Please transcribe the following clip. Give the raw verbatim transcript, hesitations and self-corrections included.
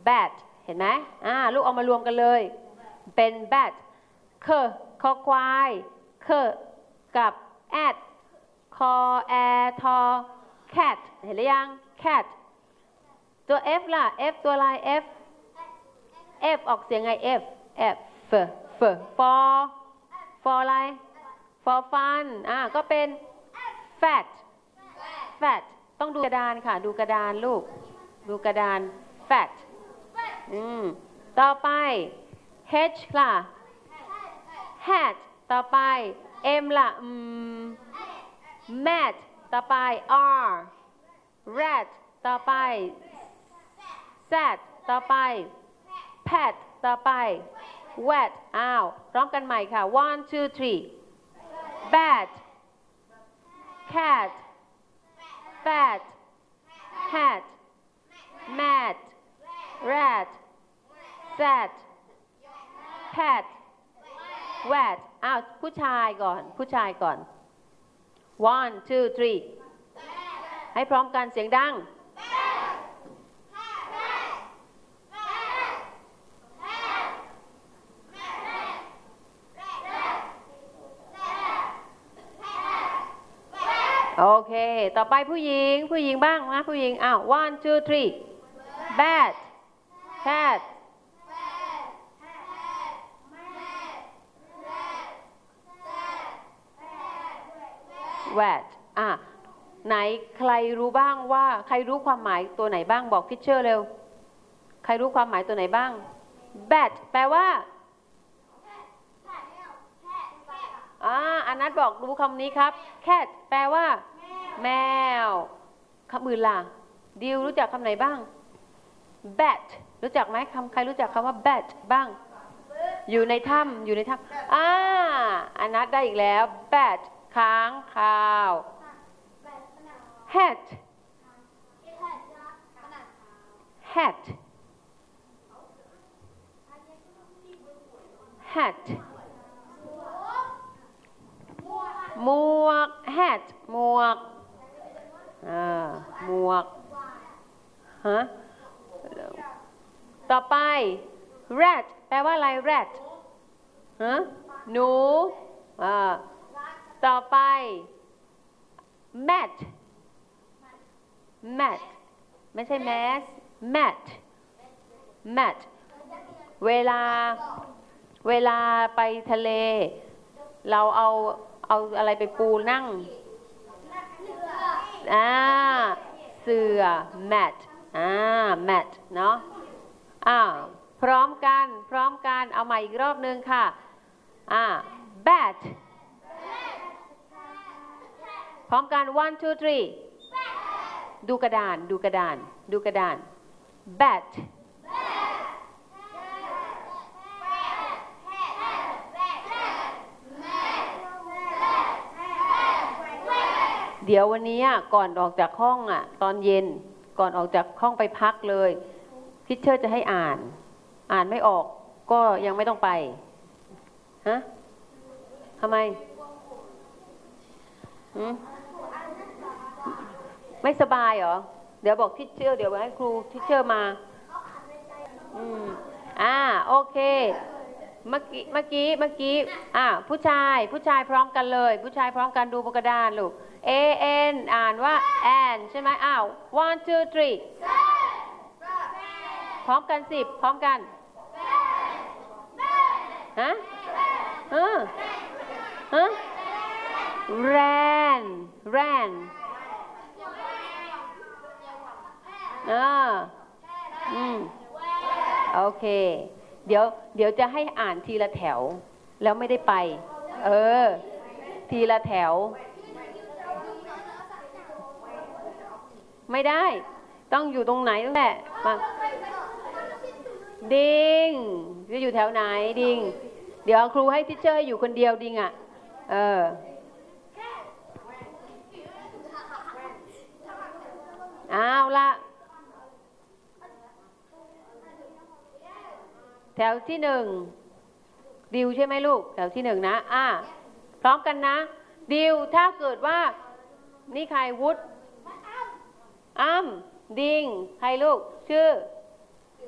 bat เห็นไหมอ่าลูกเอามารวมกันเลยเป็น bat เคคอควายเคกับ at คอแอทอ cat เห็นหรือยัง cat ตัว f ล่ะ f ตัวอะไร f f ออกเสียงไง f f f f for for อะไร for fun อ่าก็เป็น fat fat ต้องดูกระดานค่ะดูกระดานลูกดูกระดาน fat อืมต่อไป h ล่ะ hat ต่อไป m ล่ะอืม mat ต่อไป r rat ต่อไป sat ต่อไป pet ต่อไป wet อ้าวพร้อมกันใหม่ค่ะ one two three bat cat fat hat mat rat sat pet wet อ้าวผู้ชายก่อนผู้ชายก่อน one two three ให้พร้อมกันเสียงดังโอเคต่อไปผู้หญิงผู้หญิงบ้างนะผู้หญิงอ้าว one two three bat cat wet อ่ะไหนใครรู้บ้างว่าใครรู้ความหมายตัวไหนบ้างบอกทิชเชอร์เร็วใครรู้ความหมายตัวไหนบ้าง bat แปลว่าอ่าอันนัทบอกรู้คำนี้ครับ cat แปลว่าแมวคำอื่นล่ะดิวรู้จักคำไหนบ้าง bat รู้จักไหมคำใครรู้จักคำว่า bat บ้างอยู่ในถ้ำอยู่ในถ้ำอ่าอันนัทได้อีกแล้ว bat ค้างคาว hat hat hat หมวก hat หมวกอ่าหมวกฮะต่อไป rat แปลว่าอะไร rat ฮะหนูอ่าต่อไป mat mat ไม่ใช่ mass mat mat เวลาเวลาไปทะเลเราเอาเอาอะไรไปปูนั่งอ่าเสื่อ mat อ่า mat เนาะอ่าพร้อมกันพร้อมกันเอาใหม่อีกรอบนึงค่ะอ่า bat พร้อมกัน one two three ดูกระดานดูกระดานดูกระดาน bat เดี๋ยววันนี้ก่อนออกจากห้องอ่ะตอนเย็นก่อนออกจากห้องไปพักเลยทิชเชอร์จะให้อ่านอ่านไม่ออกก็ยังไม่ต้องไปฮะทำไมไม่สบายเหรอเดี๋ยวบอกทิชเชอร์เดี๋ยวให้ครูทิชเชอร์มาอืมอ่าโอเคเมื่อกี้เมื่อกี้เมื่อกี้อ่าผู้ชายผู้ชายพร้อมกันเลยผู้ชายพร้อมกันดูบนกระดานลูก A N อ่านว่า N ใช่ไหมอ้าว one two three พร้อมกันสิบพร้อมกันฮะฮะฮะ ran ran อ่าอืมโอเคเดี๋ยวเดี๋ยวจะให้อ่านทีละแถวแล้วไม่ได้ไปเออทีละแถวไม่ได้ต้องอยู่ตรงไหนตั้งแต่มาดิงจะอยู่แถวไหนดิงเดี๋ยวครูให้ทิชเชอร์อยู่คนเดียวดิงอ่ะเออเอาละแถวที่หนึ่งดิวใช่ไหมลูกแถวที่หนึ่งนะอ่ะพร้อมกันนะดิวถ้าเกิดว่านี่ใครวุฒิอ้ำดิงใครลูกชื่อ